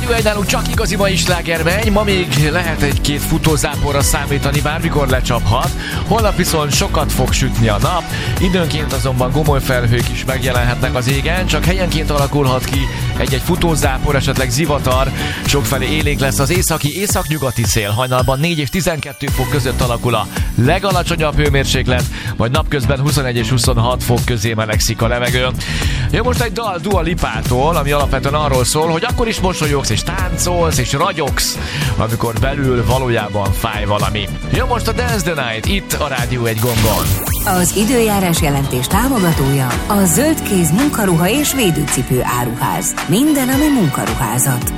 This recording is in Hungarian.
Rádió 1 nálunk csak igazi mai sláger megy, ma még lehet egy-két futózáporra számítani, bármikor lecsaphat. Holnap viszont sokat fog sütni a nap, időnként azonban gomoly felhők is megjelenhetnek az égen, csak helyenként alakulhat ki egy-egy futózápor, esetleg zivatar, sokfelé élénk lesz az északi-északnyugati szél, hajnalban 4 és 12 fok között alakul a legalacsonyabb hőmérséklet, majd napközben 21 és 26 fok közé melegszik a levegő. Jó, most egy dal Dua Lipától, ami alapvetően arról szól, hogy akkor is mosolyogsz és táncolsz és ragyogsz, amikor belül valójában fáj valami. Jó, most a Dance the Night itt a Rádió 1 gongon. Az időjárás jelentés támogatója a Zöldkéz munkaruha és védőcipő áruház. Minden, ami munkaruházat.